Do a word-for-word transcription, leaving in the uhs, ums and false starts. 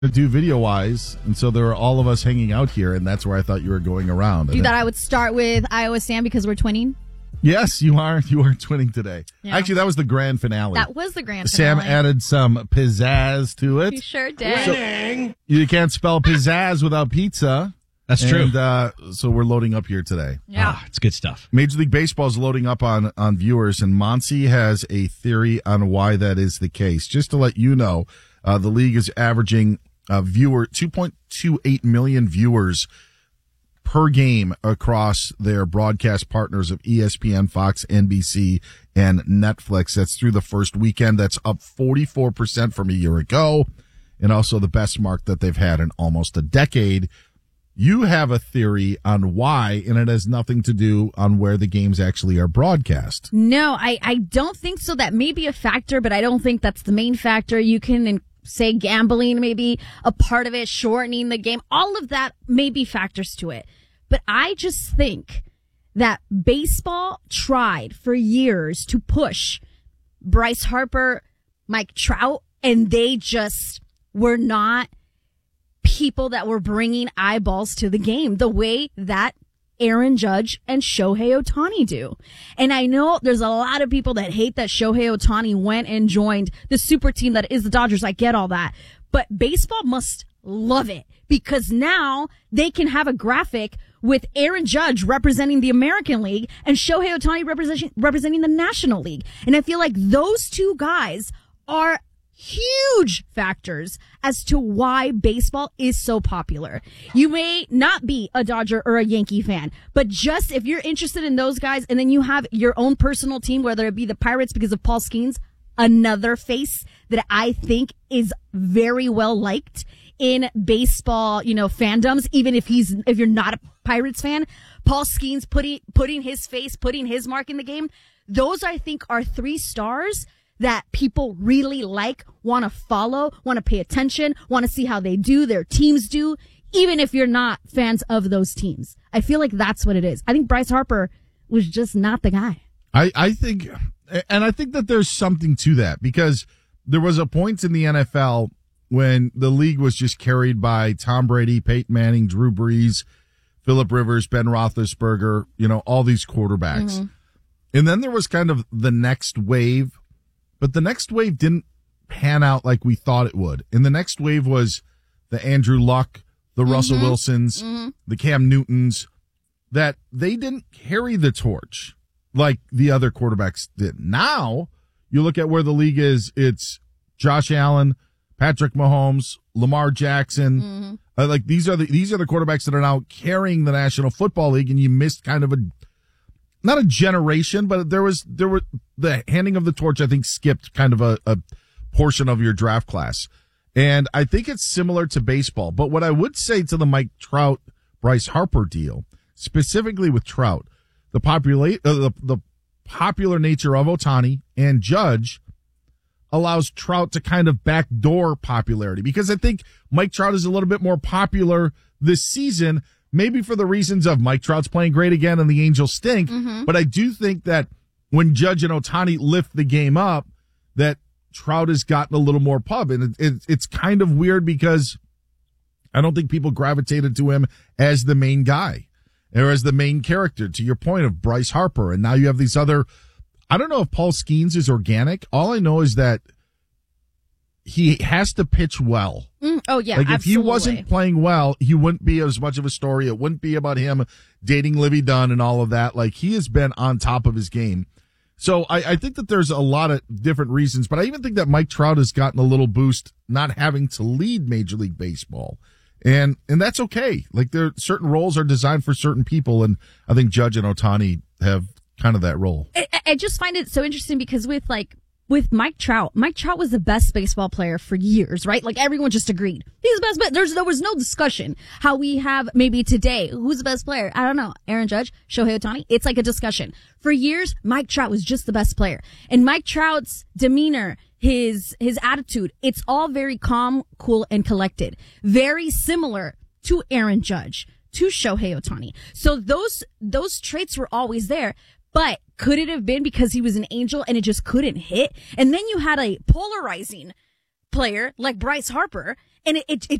to do video-wise, and so there were all of us hanging out here, and that's where I thought you were going around. You and thought then, I would start with Iowa Sam because we're twinning? Yes, you are. You are twinning today. Yeah. Actually, that was the grand finale. That was the grand Sam finale. added some pizzazz to it. You sure did. So, you can't spell pizzazz without pizza. That's true. And uh, so we're loading up here today. Yeah. Ah, it's good stuff. Major League Baseball is loading up on, on viewers, and Monty has a theory on why that is the case. Just to let you know, uh, the league is averaging uh, viewer two point two eight million viewers per game across their broadcast partners of E S P N, Fox, N B C, and Netflix. That's through the first weekend. That's up forty-four percent from a year ago, and also the best mark that they've had in almost a decade. You have a theory on why, and it has nothing to do on where the games actually are broadcast. No, I, I don't think so. That may be a factor, but I don't think that's the main factor. You can in, say gambling may be a part of it, shortening the game. All of that may be factors to it. But I just think that baseball tried for years to push Bryce Harper, Mike Trout, and they just were not people that were bringing eyeballs to the game the way that Aaron Judge and Shohei Ohtani do. And I know there's a lot of people that hate that Shohei Ohtani went and joined the super team that is the Dodgers. I get all that. But baseball must love it because now they can have a graphic with Aaron Judge representing the American League and Shohei Ohtani representing, representing the National League. And I feel like those two guys are huge factors as to why baseball is so popular. You may not be a Dodger or a Yankee fan, but just if you're interested in those guys and then you have your own personal team, whether it be the Pirates because of Paul Skeens, another face that I think is very well liked in baseball, you know, fandoms, even if he's, if you're not a Pirates fan, Paul Skeens putting, putting his face, putting his mark in the game. Those I think are three stars that people really like, want to follow, want to pay attention, want to see how they do, their teams do, even if you're not fans of those teams. I feel like that's what it is. I think Bryce Harper was just not the guy. I, I think, and I think that there's something to that because there was a point in the N F L when the league was just carried by Tom Brady, Peyton Manning, Drew Brees, Phillip Rivers, Ben Roethlisberger, you know, all these quarterbacks. Mm-hmm. And then there was kind of the next wave. But the next wave didn't pan out like we thought it would. And the next wave was the Andrew Luck, the mm-hmm. Russell Wilsons, mm-hmm. the Cam Newtons, that they didn't carry the torch like the other quarterbacks did. Now, you look at where the league is, it's Josh Allen, Patrick Mahomes, Lamar Jackson. Mm-hmm. Uh, like these are the these are the quarterbacks that are now carrying the National Football League, and you missed kind of a not a generation, but there was, there were the handing of the torch, I think skipped kind of a, a portion of your draft class. And I think it's similar to baseball. But what I would say to the Mike Trout, Bryce Harper deal, specifically with Trout, the popula- uh, the, the popular nature of Ohtani and Judge allows Trout to kind of backdoor popularity because I think Mike Trout is a little bit more popular this season. Maybe for the reasons of Mike Trout's playing great again and the Angels stink. Mm-hmm. But I do think that when Judge and Ohtani lift the game up, that Trout has gotten a little more pub. And it, it, it's kind of weird because I don't think people gravitated to him as the main guy or as the main character, to your point of Bryce Harper. And now you have these other, I don't know if Paul Skeens is organic. All I know is that he has to pitch well. Mm, oh, yeah, Like, if absolutely. he wasn't playing well, he wouldn't be as much of a story. It wouldn't be about him dating Livy Dunn and all of that. Like, he has been on top of his game. So I, I think that there's a lot of different reasons, but I even think that Mike Trout has gotten a little boost not having to lead Major League Baseball. And, and that's okay. Like, there, certain roles are designed for certain people, and I think Judge and Ohtani have kind of that role. I, I just find it so interesting because with, like, With Mike Trout, Mike Trout was the best baseball player for years, right? Like everyone just agreed. He's the best, but there's, there was no discussion. How we have maybe today, who's the best player? I don't know. Aaron Judge, Shohei Ohtani. It's like a discussion. For years, Mike Trout was just the best player. And Mike Trout's demeanor, his, his attitude, it's all very calm, cool, and collected. Very similar to Aaron Judge, to Shohei Ohtani. So those, those traits were always there. But could it have been because he was an Angel and it just couldn't hit? And then you had a polarizing player like Bryce Harper, And it, it, it